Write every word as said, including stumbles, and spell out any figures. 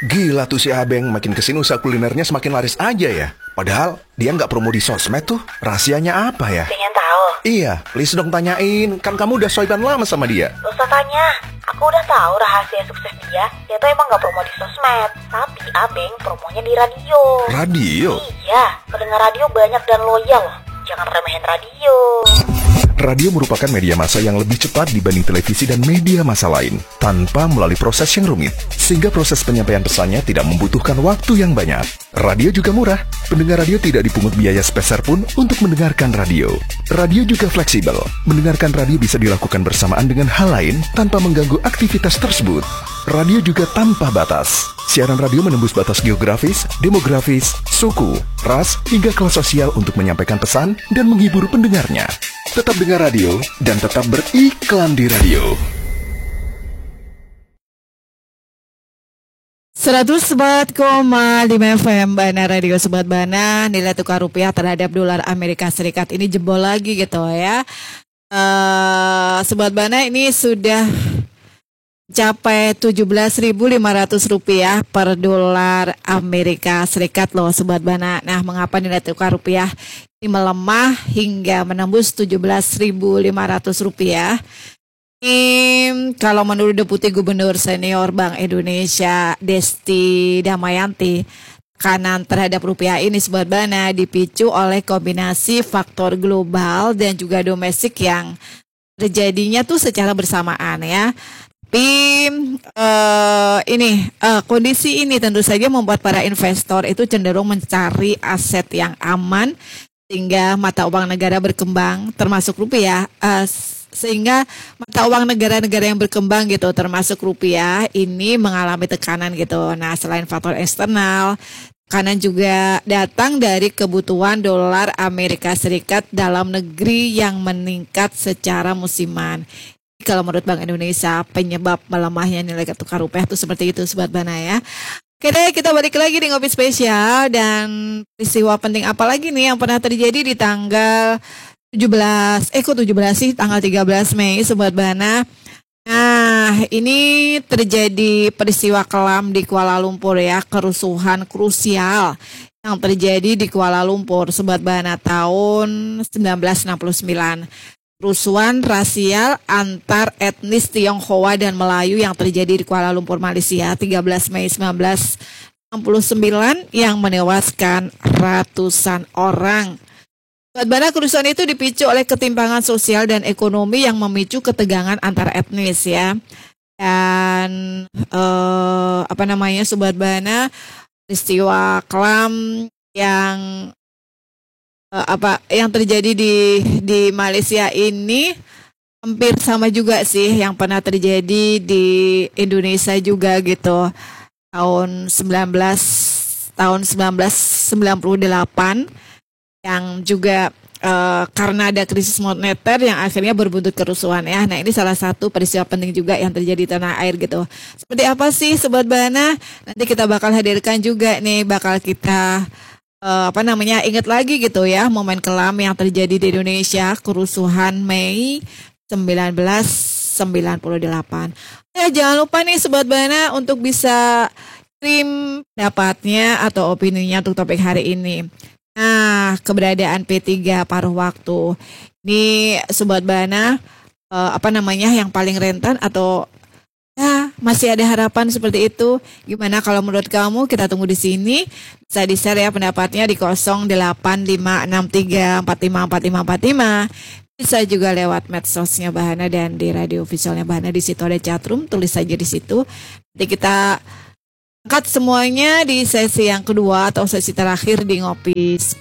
Gila tuh si Abeng, makin kesini usaha kulinernya semakin laris aja ya. Padahal dia nggak promo di sosmed tuh. Rahasianya apa ya? Pengen tahu? Iya, please dong tanyain. Kan kamu udah soiban lama sama dia. Gak usah tanya. Aku udah tahu rahasia sukses dia. Dia tuh emang gak promo di sosmed. Tapi Abeng promonya di radio. Radio? Iya, pendengar radio banyak dan loyal. Jangan remehin radio. Radio merupakan media massa yang lebih cepat dibanding televisi dan media massa lain, tanpa melalui proses yang rumit, sehingga proses penyampaian pesannya tidak membutuhkan waktu yang banyak. Radio juga murah, pendengar radio tidak dipungut biaya sepeser pun untuk mendengarkan radio. Radio juga fleksibel, mendengarkan radio bisa dilakukan bersamaan dengan hal lain tanpa mengganggu aktivitas tersebut. Radio juga tanpa batas. Siaran radio menembus batas geografis, demografis, suku, ras, hingga kelas sosial untuk menyampaikan pesan dan menghibur pendengarnya. Tetap dengar radio dan tetap beriklan di radio. seratus empat koma lima F M Bana Radio Sobat Bana. Nilai tukar rupiah terhadap dolar Amerika Serikat ini jebol lagi gitu ya. uh, Sobat Bana, ini sudah capai tujuh belas ribu lima ratus rupiah per dolar Amerika Serikat loh Sobat Bana. Nah, mengapa nilai tukar rupiah ini melemah hingga menembus tujuh belas ribu lima ratus rupiah? Ini kalau menurut Deputi Gubernur Senior Bank Indonesia Desti Damayanti, tekanan terhadap rupiah ini Sobat Bana dipicu oleh kombinasi faktor global dan juga domestik yang terjadinya tuh secara bersamaan ya. Tapi uh, ini uh, kondisi ini tentu saja membuat para investor itu cenderung mencari aset yang aman sehingga mata uang negara berkembang termasuk rupiah, uh, sehingga mata uang negara-negara yang berkembang gitu termasuk rupiah ini mengalami tekanan gitu. Nah, selain faktor eksternal, tekanan juga datang dari kebutuhan dolar Amerika Serikat dalam negeri yang meningkat secara musiman. Kalau menurut Bank Indonesia, penyebab melemahnya nilai tukar rupiah itu seperti itu Sobat Bana ya. Oke deh, kita balik lagi di Ngopi Spesial. Dan peristiwa penting apa lagi nih yang pernah terjadi di tanggal tujuh belas, eh kok tujuh belas sih, tanggal tiga belas Mei Sobat Bana. Nah, ini terjadi peristiwa kelam di Kuala Lumpur ya, kerusuhan krusial yang terjadi di Kuala Lumpur Sobat Bana tahun seribu sembilan ratus enam puluh sembilan. Kerusuhan rasial antar etnis Tionghoa dan Melayu yang terjadi di Kuala Lumpur, Malaysia tiga belas Mei seribu sembilan ratus enam puluh sembilan yang menewaskan ratusan orang. Sobat Bana, kerusuhan itu dipicu oleh ketimpangan sosial dan ekonomi yang memicu ketegangan antar etnis ya. Dan eh, apa namanya Sobat Bana, peristiwa kelam yang apa yang terjadi di di Malaysia ini hampir sama juga sih yang pernah terjadi di Indonesia juga gitu tahun sembilan belas tahun seribu sembilan ratus sembilan puluh delapan yang juga uh, karena ada krisis moneter yang akhirnya berbuntut kerusuhan ya. Nah, ini salah satu peristiwa penting juga yang terjadi di tanah air gitu. Seperti apa sih Sobat Bana? Nanti kita bakal hadirkan juga nih, bakal kita Uh, apa namanya ingat lagi gitu ya momen kelam yang terjadi di Indonesia, kerusuhan Mei seribu sembilan ratus sembilan puluh delapan. Ya, jangan lupa nih Sobat Bana untuk bisa kirim pendapatnya atau opininya untuk topik hari ini. Nah, keberadaan P tiga paruh waktu ini Sobat Bana uh, apa namanya yang paling rentan atau ya, masih ada harapan seperti itu. Gimana kalau menurut kamu? Kita tunggu di sini. Bisa di-share ya pendapatnya di nol delapan lima enam tiga empat lima empat lima empat lima. Bisa juga lewat medsosnya Bahana dan di radio visualnya Bahana. Di situ ada chatroom, tulis saja di situ. Nanti kita angkat semuanya di sesi yang kedua atau sesi terakhir di Ngopi